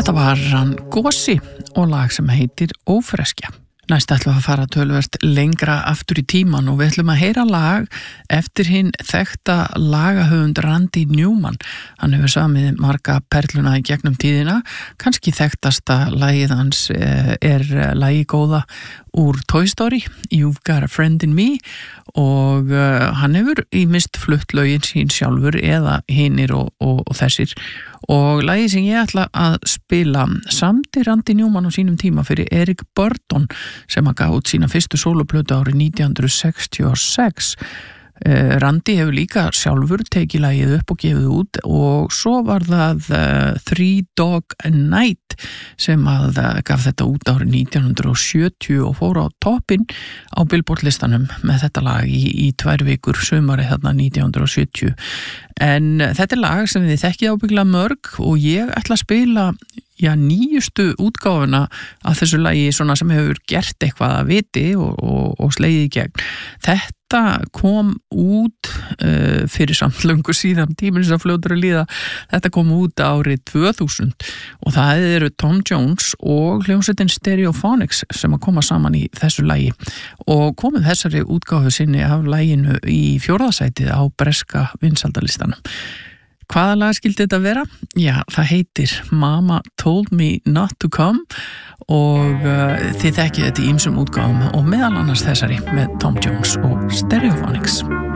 Þetta var hann Gosi og lag sem heitir Ófreskja. Næst ætlum við að fara töluvert lengra aftur í tíman og við ætlum að heyra lag eftir hinn þekkta lagahöfund Randy Newman. Hann hefur samið marga perluna í gegnum tíðina. Kannski þekktasta lagið hans er lagið góða úr Toy Story, You've Got a Friend in Me, og hann hefur ýmist flutt lögin sín sjálfur eða hinir og þessir. Og lagið sem ég ætla að spila samdi Randy Newman á sínum tíma fyrir Eric Burdon sem að gaf út sína fyrstu sóloplötu árið 1966. Randy hefur líka sjálfur tekið lagið upp og gefið út og svo var það Three Dog Night sem að gaf þetta út árið 1970 og fór á toppinn á Billboard listanum með þetta lag í 2 vikur sumarið þarna 1970. En þetta er lag sem þið þekkið ábyggilega mörg og ég ætla að spila nýjustu útgáfuna af þessu lagi svona sem hefur gert eitthvað að viti og slegið í gegn. Þetta kom út fyrir samt löngu síðan, tíminn sem fljótur að líða. Þetta kom út árið 2000 og það eru Tom Jones og hljómsveitin Stereophonics sem að koma saman í þessu lagi og komið þessari útgáfu sinni af laginu í 4. sætið á breska vinsældalistanum. Hvaða lag skildi þetta vera? Já, það heitir Mama Told Me Not to Come og þið þekkið þetta í ýmsum útgáfum og meðal annars þessari með Tom Jones og Stereophonics.